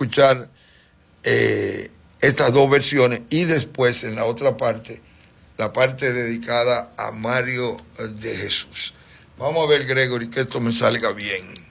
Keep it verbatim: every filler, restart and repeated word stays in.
escuchar eh, estas dos versiones y después en la otra parte, la parte dedicada a Mario de Jesús. Vamos a ver, Gregory, que esto me salga bien.